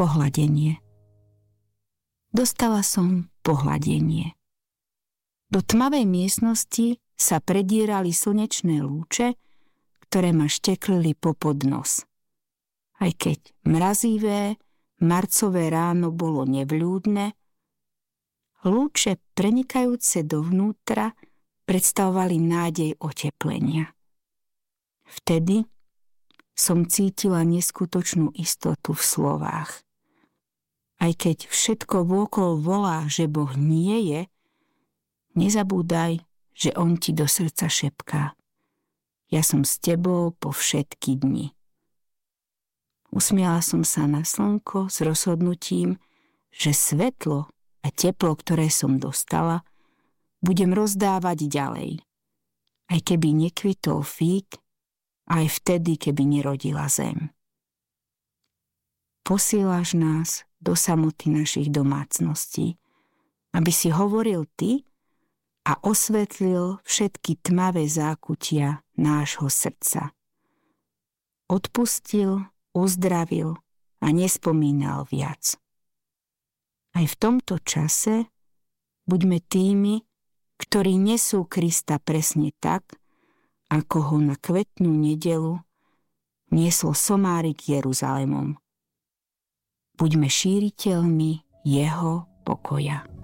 Pohľadenie. Dostala som pohľadenie. Do tmavej miestnosti sa predierali slnečné lúče, ktoré ma šteklili popod nos. Aj keď mrazivé, marcové ráno bolo nevľúdne, lúče prenikajúce dovnútra predstavovali nádej oteplenia. Vtedy som cítila neskutočnú istotu v slovách. Aj keď všetko vôkol volá, že Boh nie je, nezabúdaj, že On ti do srdca šepká: ja som s tebou po všetky dni. Usmiala som sa na slnko s rozhodnutím, že svetlo a teplo, ktoré som dostala, budem rozdávať ďalej. Aj keby nekvitol fík, aj vtedy, keby nerodila zem. Posílaš nás do samoty našich domácností, aby si hovoril ty a osvetlil všetky tmavé zákutia nášho srdca. Odpustil, uzdravil a nespomínal viac. Aj v tomto čase buďme tými, ktorí nesú Krista presne tak, ako ho na kvetnú nedeľu niesol somárik Jeruzalémom. Buďme šíriteľmi jeho pokoja.